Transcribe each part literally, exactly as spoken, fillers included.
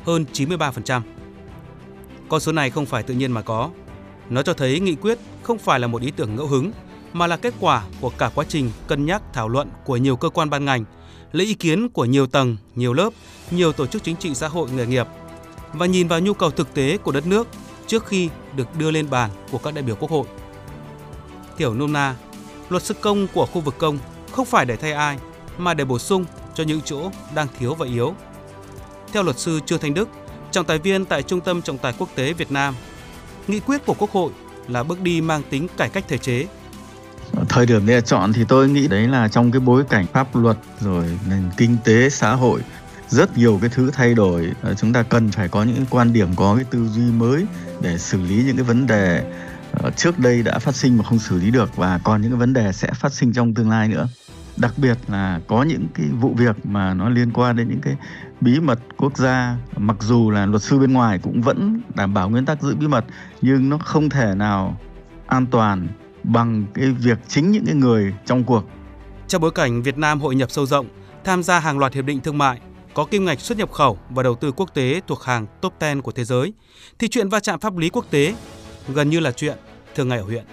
hơn chín mươi ba phần trăm. Con số này không phải tự nhiên mà có. Nó cho thấy nghị quyết không phải là một ý tưởng ngẫu hứng, mà là kết quả của cả quá trình cân nhắc thảo luận của nhiều cơ quan ban ngành, lấy ý kiến của nhiều tầng, nhiều lớp, nhiều tổ chức chính trị xã hội nghề nghiệp và nhìn vào nhu cầu thực tế của đất nước trước khi được đưa lên bàn của các đại biểu Quốc hội. Hiểu nôm na, luật sư công của khu vực công không phải để thay ai, mà để bổ sung cho những chỗ đang thiếu và yếu. Theo luật sư Trương Thanh Đức, trọng tài viên tại Trung tâm Trọng tài Quốc tế Việt Nam, nghị quyết của Quốc hội là bước đi mang tính cải cách thể chế. Thời điểm lựa chọn thì tôi nghĩ đấy là trong cái bối cảnh pháp luật rồi nền kinh tế xã hội rất nhiều cái thứ thay đổi, chúng ta cần phải có những quan điểm, có cái tư duy mới để xử lý những cái vấn đề trước đây đã phát sinh mà không xử lý được, và còn những cái vấn đề sẽ phát sinh trong tương lai nữa. Đặc biệt là có những cái vụ việc mà nó liên quan đến những cái bí mật quốc gia, mặc dù là luật sư bên ngoài cũng vẫn đảm bảo nguyên tắc giữ bí mật, nhưng nó không thể nào an toàn bằng cái việc chính những cái người trong cuộc. Trong bối cảnh Việt Nam hội nhập sâu rộng, tham gia hàng loạt hiệp định thương mại, có kim ngạch xuất nhập khẩu và đầu tư quốc tế thuộc hàng top mười của thế giới, thì chuyện va chạm pháp lý quốc tế gần như là chuyện thường ngày ở huyện.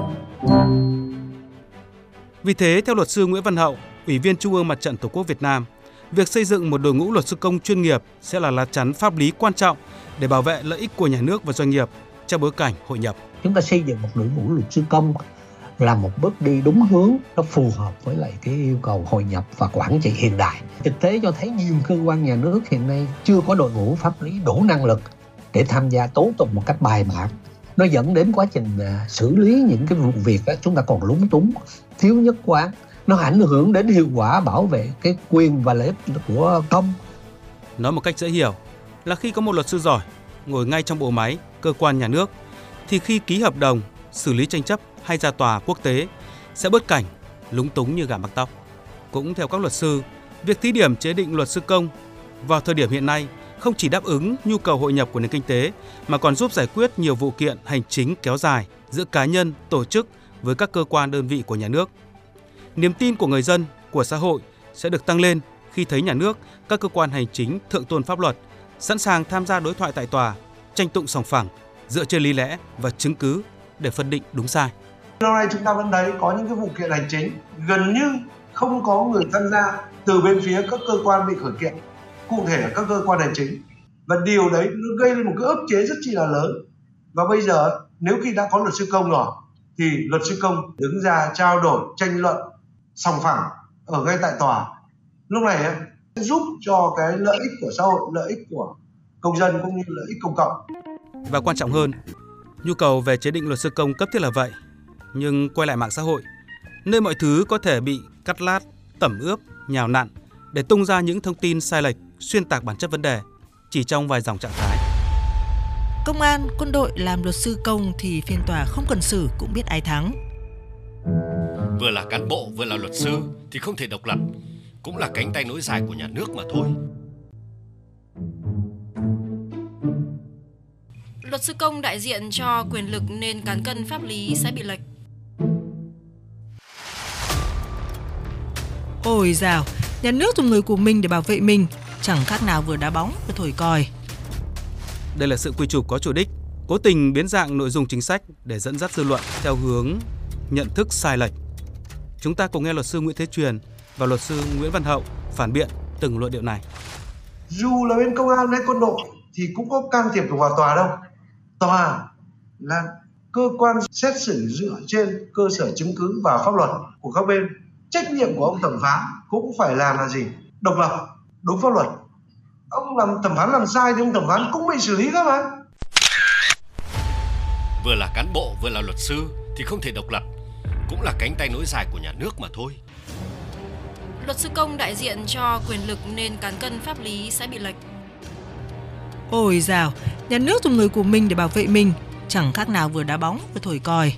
Vì thế, theo luật sư Nguyễn Văn Hậu, Ủy viên Trung ương Mặt trận Tổ quốc Việt Nam, việc xây dựng một đội ngũ luật sư công chuyên nghiệp sẽ là lá chắn pháp lý quan trọng để bảo vệ lợi ích của nhà nước và doanh nghiệp trong bối cảnh hội nhập. Chúng ta xây dựng một đội ngũ luật sư công là một bước đi đúng hướng, nó phù hợp với lại cái yêu cầu hội nhập và quản trị hiện đại. Thực tế cho thấy nhiều cơ quan nhà nước hiện nay chưa có đội ngũ pháp lý đủ năng lực để tham gia tố tụng một cách bài bản. Nó dẫn đến quá trình uh, xử lý những cái vụ việc đó, chúng ta còn lúng túng, thiếu nhất quán. Nó ảnh hưởng đến hiệu quả bảo vệ cái quyền và lợi ích của công. Nói một cách dễ hiểu là khi có một luật sư giỏi ngồi ngay trong bộ máy cơ quan nhà nước, thì khi ký hợp đồng, xử lý tranh chấp hay ra tòa quốc tế sẽ bớt cảnh lúng túng như gà mắc tóc. Cũng theo các luật sư, việc thí điểm chế định luật sư công vào thời điểm hiện nay không chỉ đáp ứng nhu cầu hội nhập của nền kinh tế mà còn giúp giải quyết nhiều vụ kiện hành chính kéo dài giữa cá nhân, tổ chức với các cơ quan đơn vị của nhà nước. Niềm tin của người dân, của xã hội sẽ được tăng lên khi thấy nhà nước, các cơ quan hành chính thượng tôn pháp luật sẵn sàng tham gia đối thoại tại tòa, tranh tụng sòng phẳng dựa trên lý lẽ và chứng cứ để phân định đúng sai. Lâu nay chúng ta vẫn thấy có những cái vụ kiện hành chính gần như không có người tham gia từ bên phía các cơ quan bị khởi kiện, cụ thể là các cơ quan hành chính, và điều đấy nó gây lên một cái ức chế rất chi là lớn. Và bây giờ nếu khi đã có luật sư công rồi thì luật sư công đứng ra trao đổi, tranh luận sòng phẳng ở ngay tại tòa, lúc này ấy, giúp cho cái lợi ích của xã hội, lợi ích của công dân cũng như lợi ích công cộng. Và quan trọng hơn, nhu cầu về chế định luật sư công cấp thiết là vậy, nhưng quay lại mạng xã hội, nơi mọi thứ có thể bị cắt lát, tẩm ướp, nhào nặn để tung ra những thông tin sai lệch, xuyên tạc bản chất vấn đề chỉ trong vài dòng trạng thái. Công an, quân đội làm luật sư công thì phiên tòa không cần xử cũng biết ai thắng. Vừa là cán bộ vừa là luật sư thì không thể độc lập, cũng là cánh tay nối dài của nhà nước mà thôi. Luật sư công đại diện cho quyền lực nên cán cân pháp lý sẽ bị lệch. Ôi dào, nhà nước dùng người của mình để bảo vệ mình, chẳng khác nào vừa đá bóng vừa thổi còi. Đây là sự quy chụp có chủ đích, cố tình biến dạng nội dung chính sách để dẫn dắt dư luận theo hướng nhận thức sai lệch. Chúng ta cùng nghe luật sư Nguyễn Thế Truyền và luật sư Nguyễn Văn Hậu phản biện từng luận điệu này. Dù là bên công an hay quân đội thì cũng có can thiệp được vào tòa đâu. Tòa là cơ quan xét xử dựa trên cơ sở chứng cứ và pháp luật của các bên. Trách nhiệm của ông thẩm phán cũng phải làm là gì? Độc lập, đúng pháp luật. Ông làm thẩm phán làm sai thì ông thẩm phán cũng bị xử lý các bạn. Vừa là cán bộ vừa là luật sư thì không thể độc lập, cũng là cánh tay nối dài của nhà nước mà thôi. Luật sư công đại diện cho quyền lực nên cán cân pháp lý sẽ bị lệch. Ôi dào, nhà nước dùng người của mình để bảo vệ mình, chẳng khác nào vừa đá bóng vừa thổi còi.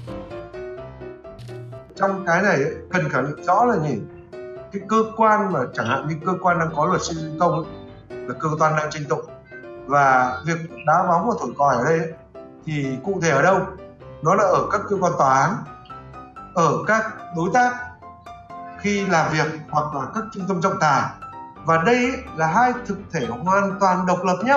Trong cái này ấy, cần khẳng định rõ là gì? Cái cơ quan mà chẳng hạn như cơ quan đang có luật sư công ấy, là cơ quan đang tranh tụng, và việc đá bóng và thổi còi ở đây ấy, thì cụ thể ở đâu? Nó là ở các cơ quan tòa án, ở các đối tác khi làm việc, hoặc là các trung tâm trọng tài. Và đây ấy, là hai thực thể hoàn toàn độc lập nhau.